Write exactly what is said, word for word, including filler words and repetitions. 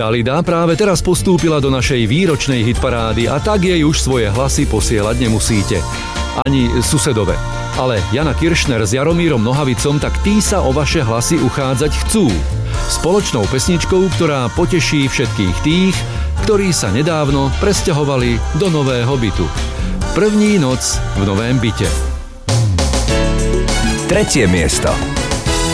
Dalida práve teraz postúpila do našej výročnej hitparády a tak jej už svoje hlasy posielať nemusíte. Ani susedove. Ale Jana Kiršner s Jaromírom Nohavicom, tak tí sa o vaše hlasy uchádzať chcú. Spoločnou pesničkou, ktorá poteší všetkých tých, ktorí sa nedávno presťahovali do nového bytu. První noc v novém byte. Tretie miesto.